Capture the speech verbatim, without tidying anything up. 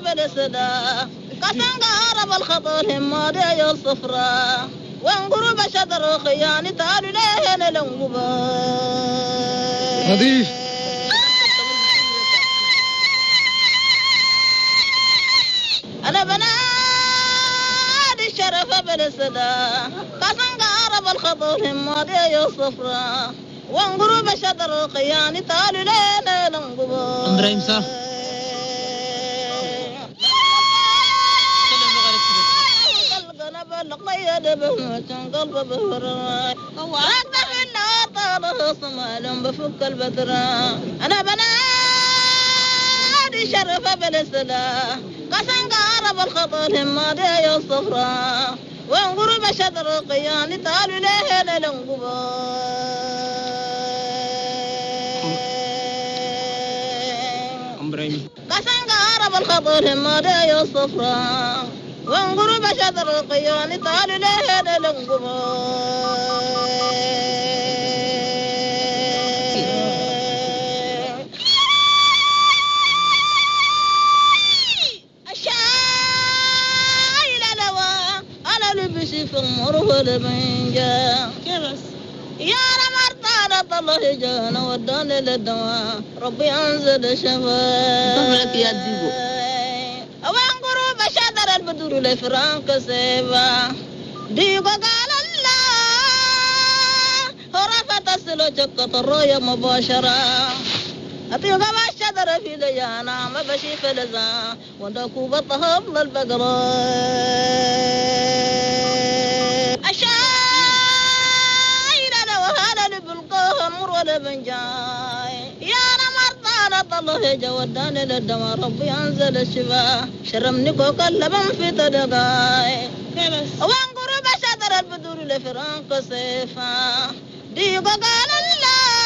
بالسدا قسم قارب الخطر هم دي الصفراء وانقرب شدر خياني تعالوا ليه للنقبة نظيف أنا بنادي الشرف بالسدا قسم قارب الخطر هم دي الصفراء وانقرب شدر خياني تعالوا ليه للنقبة إبراهيم صح القيد بهمة قلب بهراء ورد في النار صمال بفك البدراء أنا بنادي شرف بالسلا قسم قارب الخطر هم دي الصفراء وانقرب شدر قياني تعالوا ليه للنقبة قسم قارب الخطر هم دي الصفراء وانقرب شدر القيان تعالوا ليه للنقبة الشايل لوا أنا لبسي في المروه لبنجا يا رمرطانة الله جانا وداني للدواء ربي أنزل شفاء يا ديبو شادر البدور لفرانك سيبا ديقو قال الله رفت السلو جكت الرؤية مباشرة أطيق ما شادر في ديانا ما بشي فلزا ودكو بطهب للبقرة الشاين لو هذا لبلقوه مر ولبنجاي يا الله جوداني للدواء ربي أنزل الشفاء شرمني كوكا اللبن في تدقاي وانقرب شدر البدور لفرانك سيفا ديقو قال الله